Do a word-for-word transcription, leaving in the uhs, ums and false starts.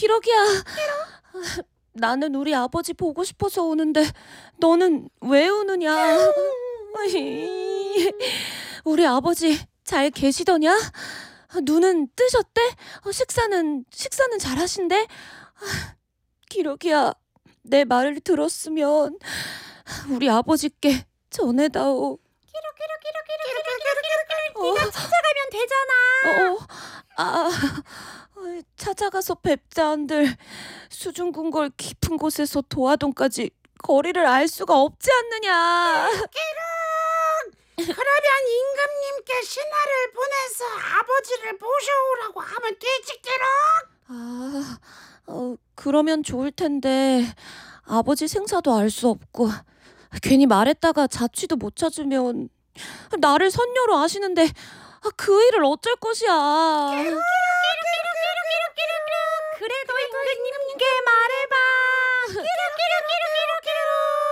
기러기야. 나는 우리 아버지 보고 싶어서 우는데 너는 왜 우느냐? 우리 아버지 잘 계시더냐? 눈은 뜨셨대? 어, 식사는 식사는 잘하신대? 기러기야, 내 말을 들었으면 우리 아버지께 전해다오. 네가 찾아가면 되잖아. 어, 아, 어, 찾아가서 뵙자 한들 수중궁궐 깊은 곳에서 도화동까지 거리를 알 수가 없지 않느냐. 그러면 임금님께 신하를 보내서 아버지를 모셔오라고 하면 되지, 끼룩. 아, 어, 그러면 좋을 텐데 아버지 생사도 알 수 없고 괜히 말했다가 자취도 못 찾으면 나를 선녀로 아시는데 아, 그 일을 어쩔 것이야. 그래도 임금님께 말해봐.